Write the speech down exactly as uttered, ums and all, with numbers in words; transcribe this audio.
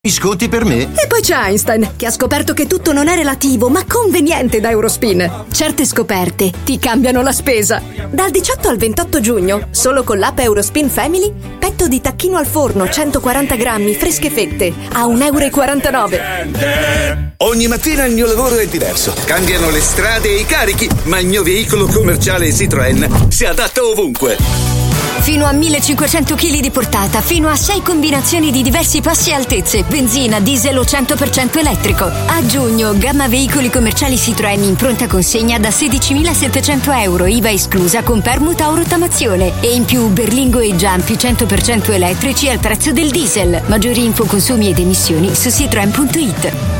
Sconti per me? E poi c'è Einstein, che ha scoperto che tutto non è relativo, ma conveniente da Eurospin. Certe scoperte ti cambiano la spesa. Dal diciotto al ventotto giugno, solo con l'app Eurospin Family, petto di tacchino al forno centoquaranta grammi, fresche fette, a un euro e quarantanove. Ogni mattina il mio lavoro è diverso. Cambiano le strade e i carichi, ma il mio veicolo commerciale Citroën si adatta ovunque. Fino a millecinquecento chili di portata, fino a sei combinazioni di diversi passi e altezze, benzina, diesel o cento per cento elettrico. A giugno, gamma veicoli commerciali Citroën in pronta consegna da sedicimilasettecento euro, I V A esclusa con permuta o rottamazione. E in più Berlingo e Giampi cento per cento elettrici al prezzo del diesel. Maggiori info, consumi ed emissioni su citroen punto it.